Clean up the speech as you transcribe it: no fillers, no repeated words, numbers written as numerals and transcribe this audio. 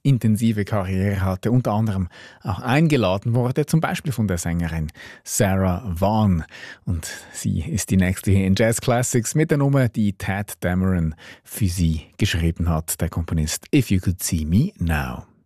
intensive Karriere hatte, unter anderem auch eingeladen wurde, zum Beispiel von der Sängerin Sarah Vaughan. Und sie ist die nächste hier in Jazz Classics mit der Nummer, die Tadd Dameron für sie geschrieben hat, der Komponist If You Could See Me Now.